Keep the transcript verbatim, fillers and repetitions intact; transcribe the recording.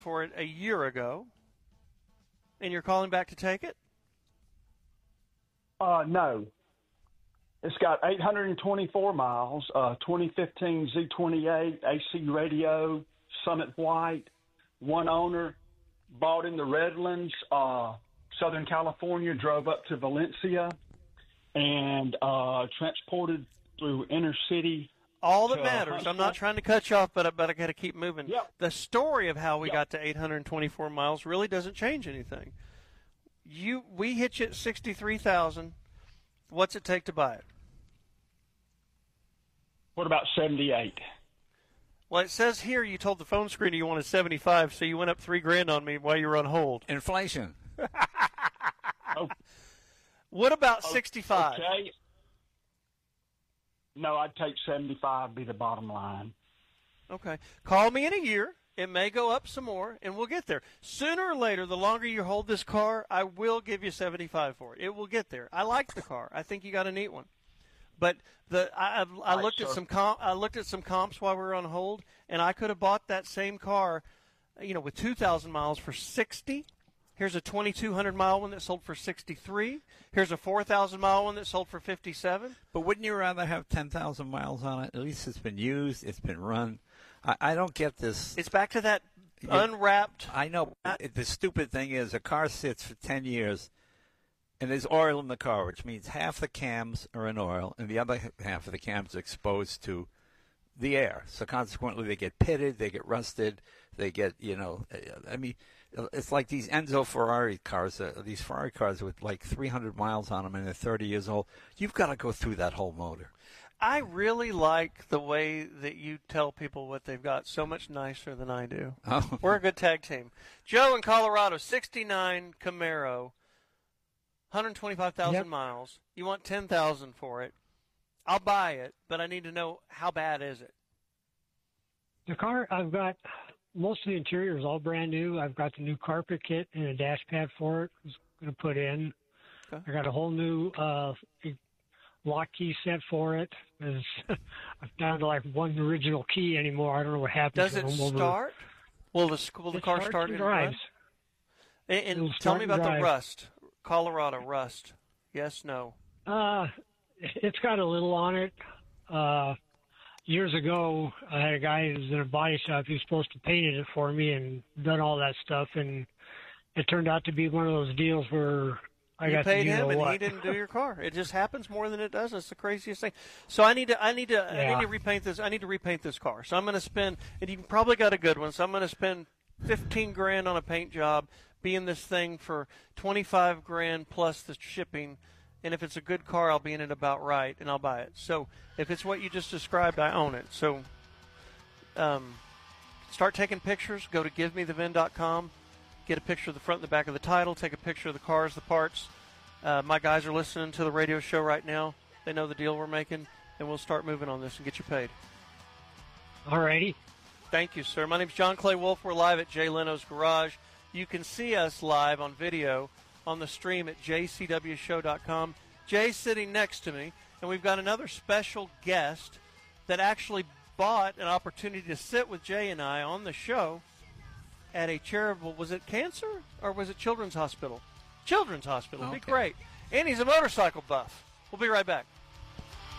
for it a year ago, and you're calling back to take it? Uh, no. It's got eight hundred twenty-four miles, uh, twenty fifteen Z twenty-eight, A C radio, Summit White, one owner, bought in the Redlands, uh, Southern California, drove up to Valencia, and uh, transported through inner city. All that matters. I'm not trying to cut you off, but I, but I got to keep moving. Yep. The story of how we Yep. got to eight hundred twenty-four miles really doesn't change anything. You, we hit you at sixty-three thousand. What's it take to buy it? What about seventy-eight? Well, it says here you told the phone screener you wanted seventy-five, so you went up three grand on me while you were on hold. Inflation. Oh, What about sixty-five? okay. No, I'd take seventy-five, be the bottom line. Okay. Call me in a year. It may go up some more, and we'll get there. Sooner or later, the longer you hold this car, I will give you seventy-five for it. It will get there. I like the car. I think you got a neat one. But the I, I, I Right, looked at sir. some comp, I looked at some comps while we were on hold, and I could have bought that same car, you know, with two thousand miles for sixty. Here's a twenty-two hundred mile one that sold for sixty-three. Here's a four thousand mile one that sold for fifty-seven. But wouldn't you rather have ten thousand miles on it? At least it's been used. It's been run. I, I don't get this. It's back to that Yeah. unwrapped. I know. It- The stupid thing is a car sits for ten years, and there's oil in the car, which means half the cams are in oil, and the other h- half of the cams are exposed to the air. So consequently, they get pitted, they get rusted, they get, you know, I mean, it's like these Enzo Ferrari cars, uh, these Ferrari cars with like three hundred miles on them, and they're thirty years old. You've got to go through that whole motor. I really like the way that you tell people what they've got so much nicer than I do. Oh. We're a good tag team. Joe in Colorado, sixty-nine Camaro, one hundred twenty-five thousand Yep. miles. You want ten thousand for it. I'll buy it, but I need to know how bad is it? The car, I've got most of the interior is all brand new. I've got the new carpet kit and a dash pad for it. I was going to put in. Okay. I got a whole new uh, lock key set for it. It's, I'm down to like one original key anymore. I don't know what happened Does to it them over- start? Will the, will the It car starts start and in drives. run? And, and It'll tell start me and about the drive. rust. Colorado rust. Yes, no. Uh, it's got a little on it. Uh, years ago, I had a guy who was in a body shop. He was supposed to paint it for me and done all that stuff, and it turned out to be one of those deals where I You got paid the you him, know and what. he didn't do your car. It just happens more than it does. It's the craziest thing. So I need to, I need to, I Yeah. need to repaint this. I need to repaint this car. So I'm going to spend, and you probably got a good one. So I'm going to spend fifteen grand on a paint job, be in this thing for twenty-five grand plus the shipping. And if it's a good car, I'll be in it about right, and I'll buy it. So if it's what you just described, I own it. So um, start taking pictures. Go to give me the V I N dot com. Get a picture of the front and the back of the title. Take a picture of the cars, the parts. Uh, my guys are listening to the radio show right now. They know the deal we're making, and we'll start moving on this and get you paid. All righty. Thank you, sir. My name's John Clay Wolf. We're live at Jay Leno's Garage. You can see us live on video on the stream at j c w show dot com. Jay's sitting next to me, and we've got another special guest that actually bought an opportunity to sit with Jay and I on the show at a charitable, was it cancer or was it Children's Hospital? Children's Hospital. Be Okay. great. And he's a motorcycle buff. We'll be right back.